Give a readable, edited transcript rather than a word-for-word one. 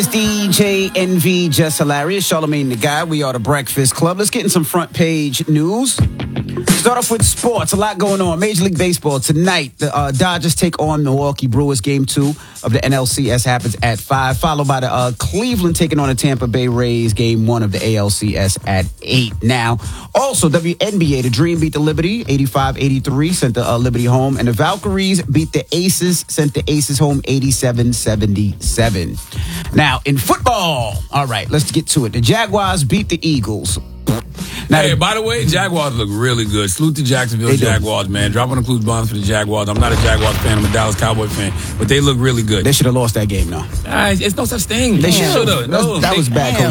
It's DJ NV, Just Hilarious, Charlamagne the Guy. We are the Breakfast Club. Let's get in some front page news. Start off with sports. A lot going on. Major League Baseball tonight. The Dodgers take on Milwaukee Brewers. Game 2 of the NLCS happens at 5, followed by the Cleveland taking on the Tampa Bay Rays. Game 1 of the ALCS at 8. Now, also WNBA, the Dream beat the Liberty 85-83, sent the Liberty home, and the Valkyries beat the Aces, sent the Aces home 87-77. Now, in football, all right, let's get to it. The Jaguars beat the Eagles. Now, hey, by the way, Jaguars look really good. Salute to Jacksonville Jaguars, man. Drop on the clues bombs for the Jaguars. I'm not a Jaguars fan. I'm a Dallas Cowboy fan. But they look really good. They should have lost that game, though. It's no such thing. They should have. No, that was bad coaching.